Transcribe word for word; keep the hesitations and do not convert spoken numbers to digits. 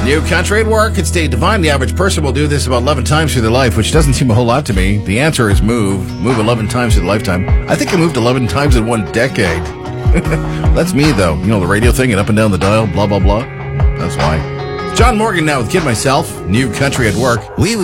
New country at work. It's Dave Devine. The average person will do this about eleven times through their life, which doesn't seem a whole lot to me. The answer is move. Move eleven times through the lifetime. I think I moved eleven times in one decade. That's me, though. You know, the radio thing and up and down the dial, blah, blah, blah. That's why. John Morgan now with Kid Myself. New country at work. We